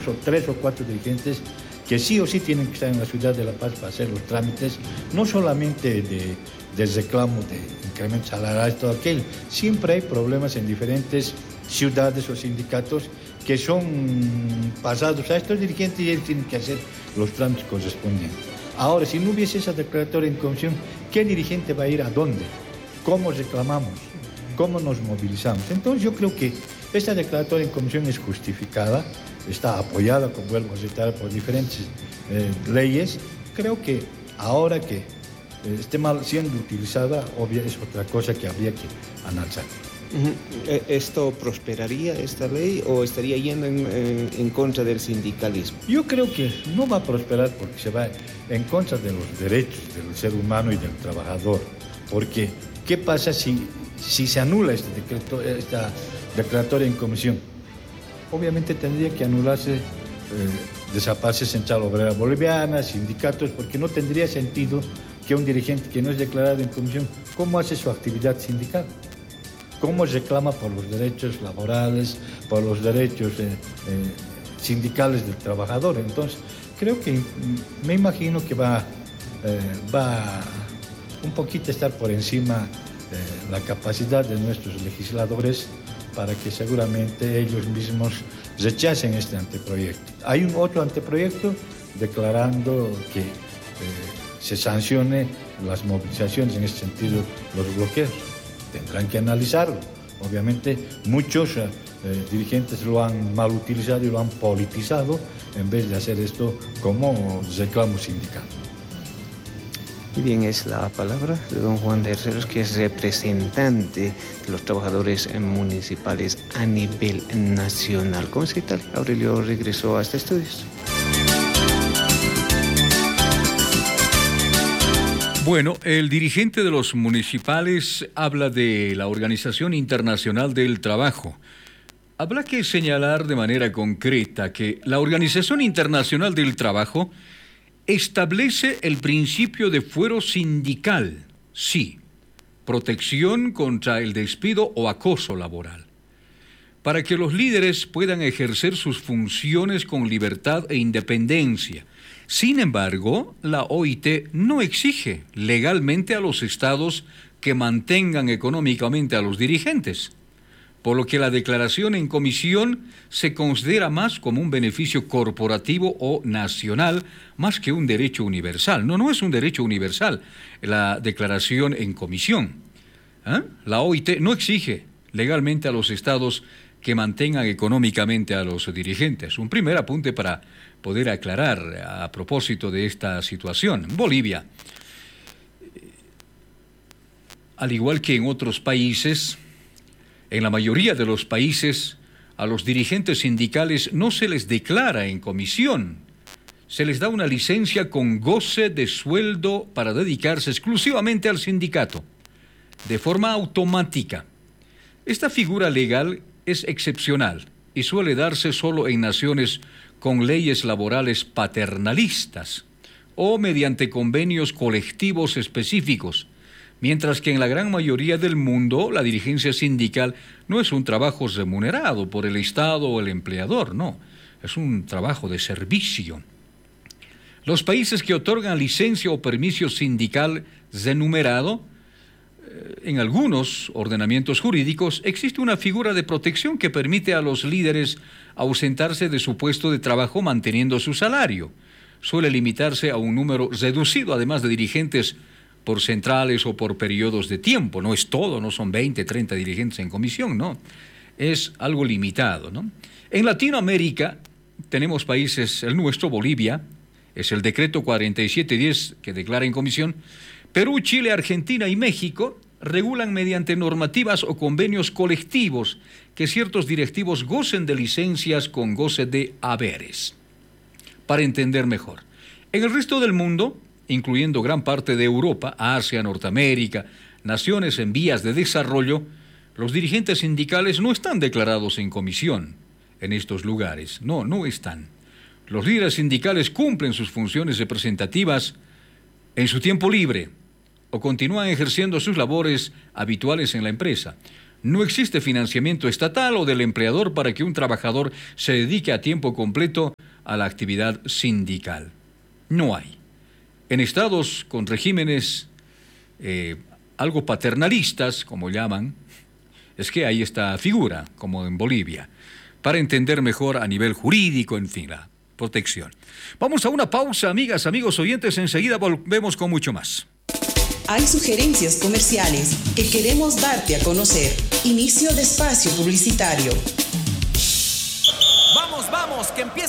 3 o 4 dirigentes que sí o sí tienen que estar en la ciudad de La Paz para hacer los trámites, no solamente del reclamo de incremento salarial, todo aquello. Siempre hay problemas en diferentes ciudades o sindicatos que son pasados a estos dirigentes y ellos tienen que hacer los trámites correspondientes. Ahora, si no hubiese esa declaratoria en comisión, ¿qué dirigente va a ir a dónde? ¿Cómo reclamamos? ¿Cómo nos movilizamos? Entonces yo creo que esta declaratoria en comisión es justificada, está apoyada, como vuelvo a citar, por diferentes leyes. Creo que ahora que esté mal siendo utilizada, obvio, es otra cosa que habría que analizar. ¿Esto prosperaría, esta ley, o estaría yendo en contra del sindicalismo? Yo creo que no va a prosperar porque se va en contra de los derechos del ser humano y del trabajador. Porque, ¿qué pasa si se anula este decreto, esta declaratoria en comisión? Obviamente tendría que anularse, desaparecer Central Obrera Boliviana, sindicatos, porque no tendría sentido que un dirigente que no es declarado en comisión, ¿cómo hace su actividad sindical? ¿Cómo reclama por los derechos laborales, por los derechos sindicales del trabajador? Entonces, creo que me imagino que va un poquito estar por encima la capacidad de nuestros legisladores para que seguramente ellos mismos rechacen este anteproyecto. Hay un otro anteproyecto declarando que se sancione las movilizaciones, en este sentido los bloqueos. Tendrán que analizarlo. Obviamente muchos dirigentes lo han mal utilizado y lo han politizado en vez de hacer esto como reclamo sindical. Y bien, es la palabra de don Juan de Herreros, que es representante de los trabajadores municipales a nivel nacional. ¿Cómo es que tal? Aurelio regresó a este estudio. Bueno, el dirigente de los municipales habla de la Organización Internacional del Trabajo. Habrá que señalar de manera concreta que la Organización Internacional del Trabajo establece el principio de fuero sindical, sí, protección contra el despido o acoso laboral, para que los líderes puedan ejercer sus funciones con libertad e independencia. Sin embargo, la OIT no exige legalmente a los estados que mantengan económicamente a los dirigentes, por lo que la declaración en comisión se considera más como un beneficio corporativo o nacional, más que un derecho universal. No es un derecho universal la declaración en comisión. La OIT no exige legalmente a los estados que mantengan económicamente a los dirigentes. Un primer apunte para poder aclarar a propósito de esta situación. Bolivia, al igual que en otros países, en la mayoría de los países, a los dirigentes sindicales no se les declara en comisión. Se les da una licencia con goce de sueldo para dedicarse exclusivamente al sindicato, de forma automática. Esta figura legal es excepcional y suele darse solo en naciones con leyes laborales paternalistas o mediante convenios colectivos específicos, mientras que en la gran mayoría del mundo la dirigencia sindical no es un trabajo remunerado por el Estado o el empleador, no, es un trabajo de servicio. Los países que otorgan licencia o permiso sindical remunerado, en algunos ordenamientos jurídicos existe una figura de protección que permite a los líderes ausentarse de su puesto de trabajo manteniendo su salario. Suele limitarse a un número reducido, además de dirigentes por centrales o por periodos de tiempo. No es todo, no son 20, 30 dirigentes en comisión, no. Es algo limitado, ¿no? En Latinoamérica tenemos países, el nuestro, Bolivia, es el decreto 4710 que declara en comisión. Perú, Chile, Argentina y México regulan mediante normativas o convenios colectivos que ciertos directivos gocen de licencias con goce de haberes. Para entender mejor, en el resto del mundo, incluyendo gran parte de Europa, Asia, Norteamérica, naciones en vías de desarrollo, los dirigentes sindicales no están declarados en comisión en estos lugares. No están. Los líderes sindicales cumplen sus funciones representativas en su tiempo libre o continúan ejerciendo sus labores habituales en la empresa. No existe financiamiento estatal o del empleador para que un trabajador se dedique a tiempo completo a la actividad sindical. No hay. En estados con regímenes algo paternalistas, como llaman, es que hay esta figura, como en Bolivia, para entender mejor a nivel jurídico, en fin, la protección. Vamos a una pausa, amigas, amigos oyentes, enseguida volvemos con mucho más. Hay sugerencias comerciales que queremos darte a conocer. Inicio de espacio publicitario. Vamos, que empieza.